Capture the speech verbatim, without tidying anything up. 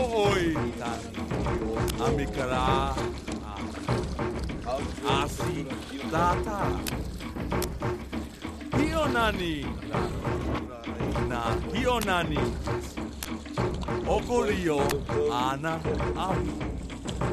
oi tani amikara asi tata hionani na hionani okolio ana au